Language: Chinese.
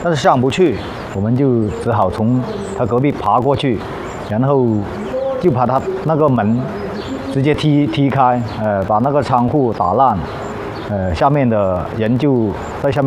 但是上不去，我们就只好从他隔壁爬过去，然后就把他那个门直接踢开，把那个仓库打烂，下面的人就在下面。